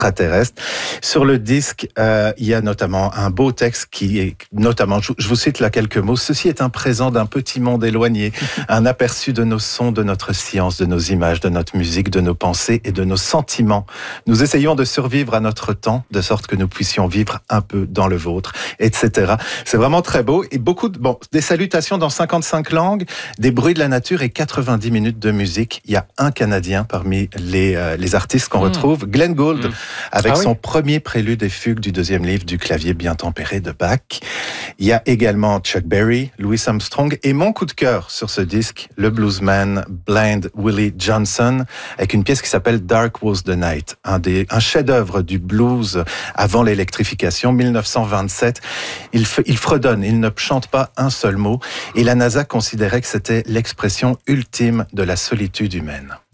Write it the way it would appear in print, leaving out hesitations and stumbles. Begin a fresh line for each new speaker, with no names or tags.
extraterrestre. Sur le disque, il y a notamment un beau texte qui est notamment, je vous cite là quelques mots, ceci est un présent d'un petit monde éloigné, un aperçu de nos sons, de notre science, de nos images, de notre musique, de nos pensées et de nos sentiments. Nous essayons de survivre à notre temps, de sorte que nous puissions vivre un peu dans le vôtre, etc. C'est vraiment très beau et des salutations dans 55 langues, des bruits de la nature et 90 minutes de musique. Il y a un Canadien parmi les artistes qu'on retrouve, Glenn Gould, avec son premier prélude et fugue du deuxième livre du clavier bien tempéré de Bach. Il y a également Chuck Berry, Louis Armstrong et mon coup de cœur sur ce disque, le bluesman Blind Willie Johnson, avec une pièce qui s'appelle Dark Was the Night, un chef-d'œuvre du blues avant l'électrification, 1927. Il fredonne, il ne chante pas un seul mot et la NASA considérait que c'était l'expression ultime de la solitude humaine.